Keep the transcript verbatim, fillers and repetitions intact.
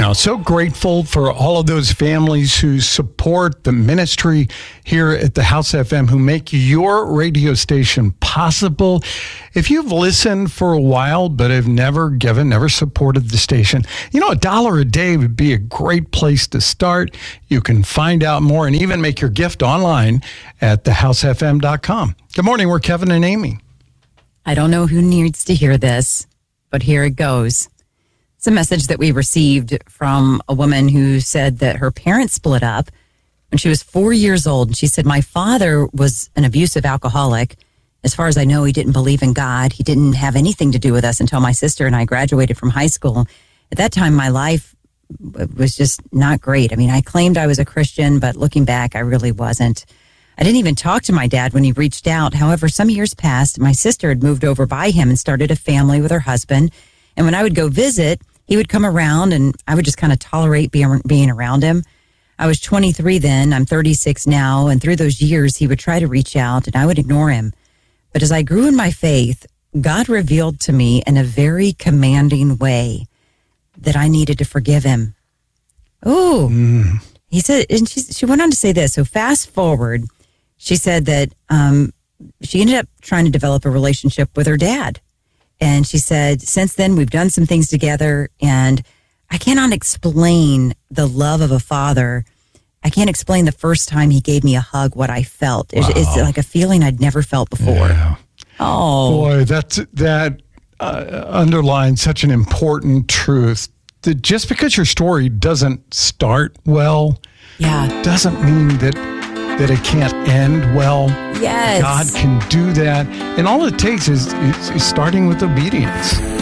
now. So grateful for all of those families who support the ministry here at the House F M, who make your radio station possible. If you've listened for a while but have never given, never supported the station, you know, a dollar a day would be a great place to start. You can find out more and even make your gift online at the house f m dot com. Good morning. We're Kevin and Amy. I don't know who needs to hear this, but here it goes. It's a message that we received from a woman who said that her parents split up when she was four years old. And she said, my father was an abusive alcoholic. As far as I know, he didn't believe in God. He didn't have anything to do with us until my sister and I graduated from high school. At that time, my life was just not great. I mean, I claimed I was a Christian, but looking back, I really wasn't. I didn't even talk to my dad when he reached out. However, some years passed. My sister had moved over by him and started a family with her husband. And when I would go visit, he would come around and I would just kind of tolerate being, being around him. I was twenty-three then. I'm thirty-six now. And through those years, he would try to reach out and I would ignore him. But as I grew in my faith, God revealed to me in a very commanding way that I needed to forgive him. Oh, mm. He said, and she, she went on to say this. So fast forward, she said that um, she ended up trying to develop a relationship with her dad. And she said, since then, we've done some things together, and I cannot explain the love of a father. I can't explain the first time he gave me a hug, what I felt. Wow. It's, it's like a feeling I'd never felt before. Yeah. Oh. Boy, that's, that uh, underlines such an important truth. That just because your story doesn't start well, yeah, doesn't mean that that it can't end well. Yes. God can do that. And all it takes is, is, is starting with obedience.